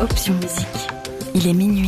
Option Musique. Il est minuit.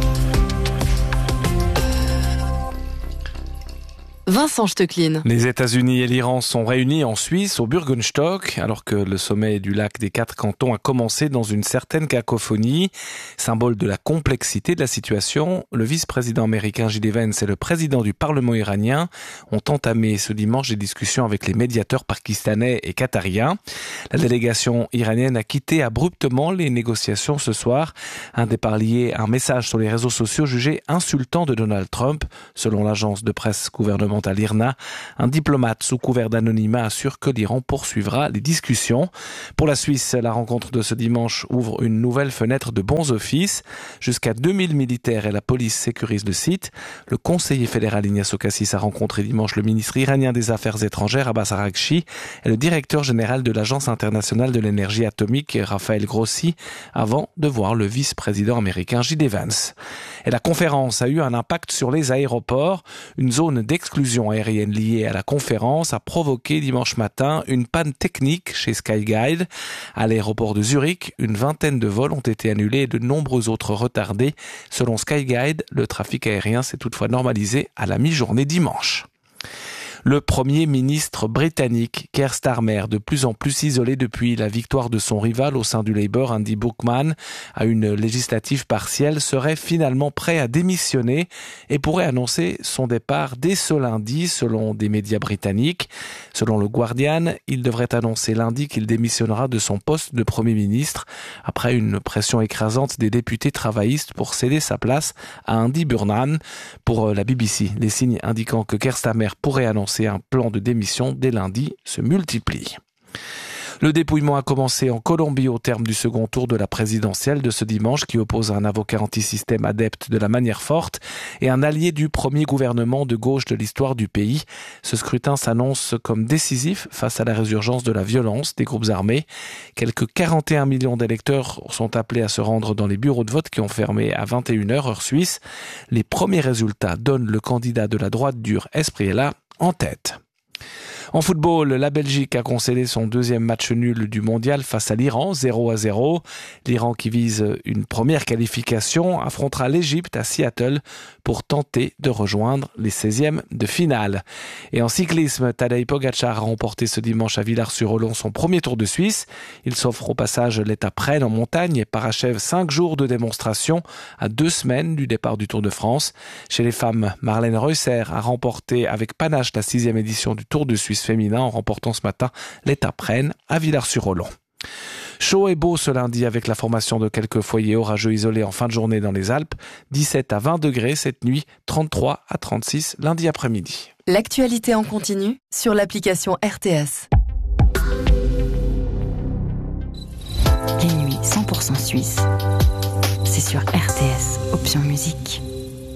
Vincent Stecklin. Les États-Unis et l'Iran sont réunis en Suisse, au Bürgenstock, alors que le sommet du lac des 4 cantons a commencé dans une certaine cacophonie. Symbole de la complexité de la situation, le vice-président américain J.D. Vance et le président du Parlement iranien ont entamé ce dimanche des discussions avec les médiateurs pakistanais et qatariens. La délégation iranienne a quitté abruptement les négociations ce soir. Un départ lié à un message sur les réseaux sociaux jugé insultant de Donald Trump, selon l'agence de presse gouvernementale à l'IRNA. Un diplomate sous couvert d'anonymat assure que l'Iran poursuivra les discussions. Pour la Suisse, la rencontre de ce dimanche ouvre une nouvelle fenêtre de bons offices. Jusqu'à 2000 militaires et la police sécurisent le site. Le conseiller fédéral Ignacio Cassis a rencontré dimanche le ministre iranien des Affaires étrangères Abbas Araghchi et le directeur général de l'Agence internationale de l'énergie atomique Raphaël Grossi avant de voir le vice-président américain J.D. Vance. Et la conférence a eu un impact sur les aéroports. Une zone d'exclusion aérienne liée à la conférence a provoqué dimanche matin une panne technique chez Skyguide. À l'aéroport de Zurich, une vingtaine de vols ont été annulés et de nombreux autres retardés. Selon Skyguide, le trafic aérien s'est toutefois normalisé à la mi-journée dimanche. Le Premier ministre britannique, Keir Starmer, de plus en plus isolé depuis la victoire de son rival au sein du Labour, Andy Buckman, à une législative partielle, serait finalement prêt à démissionner et pourrait annoncer son départ dès ce lundi, selon des médias britanniques. Selon le Guardian, il devrait annoncer lundi qu'il démissionnera de son poste de Premier ministre après une pression écrasante des députés travaillistes pour céder sa place à Andy Burnham. Pour la BBC, les signes indiquant que Keir Starmer pourrait annoncer un plan de démission dès lundi se multiplie. Le dépouillement a commencé en Colombie au terme du second tour de la présidentielle de ce dimanche qui oppose un avocat anti-système adepte de la manière forte et un allié du premier gouvernement de gauche de l'histoire du pays. Ce scrutin s'annonce comme décisif face à la résurgence de la violence des groupes armés. Quelques 41 millions d'électeurs sont appelés à se rendre dans les bureaux de vote qui ont fermé à 21h heure suisse. Les premiers résultats donnent le candidat de la droite dure Espriella en tête. En football, la Belgique a concédé son deuxième match nul du mondial face à l'Iran, 0-0. L'Iran, qui vise une première qualification, affrontera l'Égypte à Seattle pour tenter de rejoindre les 16e de finale. Et en cyclisme, Tadej Pogačar a remporté ce dimanche à Villars-sur-Olon son premier Tour de Suisse. Il s'offre au passage l'étape Rennes en montagne et parachève 5 jours de démonstration à 2 semaines du départ du Tour de France. Chez les femmes, Marlène Reusser a remporté avec panache la 6e édition du Tour de Suisse féminin en remportant ce matin l'étape Rennes à Villars-sur-Olon. Chaud et beau ce lundi avec la formation de quelques foyers orageux isolés en fin de journée dans les Alpes. 17 à 20 degrés cette nuit, 33 à 36 lundi après-midi. L'actualité en continu sur l'application RTS. Les nuits 100% suisses, c'est sur RTS, Option Musique.